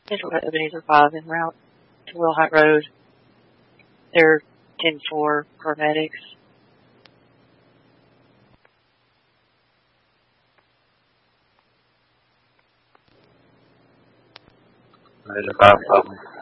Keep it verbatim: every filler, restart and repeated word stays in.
Central Ebenezer five en route to Wilhite Road. They're ten four paramedics. There's a five problem.